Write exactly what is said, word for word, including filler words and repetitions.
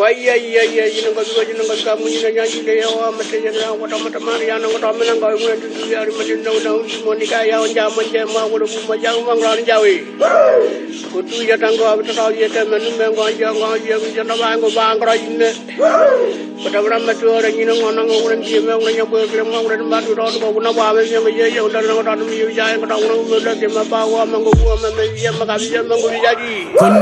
Waya ya ya ina ko ko ina ko ka mu ina nya ji de yo ma te ina ko ta ma ta ma ya na ko ta ma na ko mu tu ya ri ma ni no no mo ni ka ya on ja ma je ma ko bu ma ja ma ngro ni ja wi ko tu ya tang ko ta ta ye te ma nu me ngo ja ngo ye ku ja na ba ngo ba ngro ine ko ta ma ma tu ora ni no ngo ngo ren ji me ngo nya ko ke mo ren ma tu ro ko na ba me me ye ye o ta na ko ta mi ya ko ta ngo mo da ke ma ba wa ma ngo bu ma me ye ma ka ye ma ngo ja ji